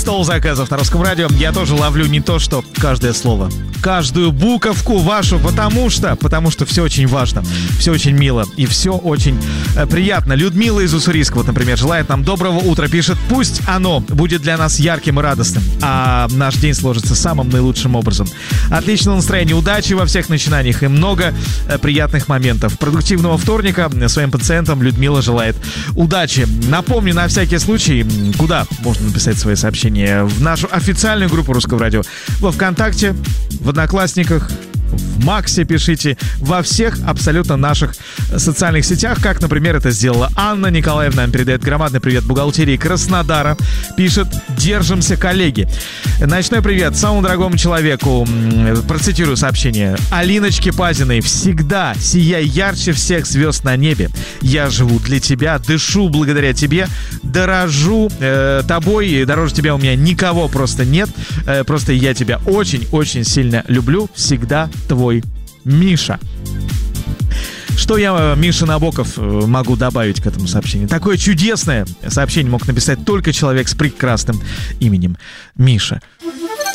Стол заказов на Русском радио. Я тоже ловлю не то, что каждое слово, каждую буковку вашу, потому что все очень важно, все очень мило и все очень приятно. Людмила из Уссурийска, вот, например, желает нам доброго утра, пишет: пусть оно будет для нас ярким и радостным, а наш день сложится самым наилучшим образом. Отличного настроения, удачи во всех начинаниях и много приятных моментов. Продуктивного вторника своим пациентам Людмила желает удачи. Напомню, на всякий случай, куда можно написать свои сообщения: в нашу официальную группу Русского радио во ВКонтакте, в Одноклассниках, в Максе пишите, во всех абсолютно наших социальных сетях, как, например, это сделала Анна Николаевна. Нам передает громадный привет бухгалтерии Краснодара. Пишет: держимся, коллеги. Ночной привет самому дорогому человеку. Процитирую сообщение. Алиночке Пазиной: всегда сияй ярче всех звезд на небе. Я живу для тебя, дышу благодаря тебе, дорожу тобой, и дороже тебя у меня никого просто нет. Просто я тебя очень-очень сильно люблю. Всегда твой Миша. Что я, Миша Набоков, могу добавить к этому сообщению? Такое чудесное сообщение мог написать только человек с прекрасным именем Миша.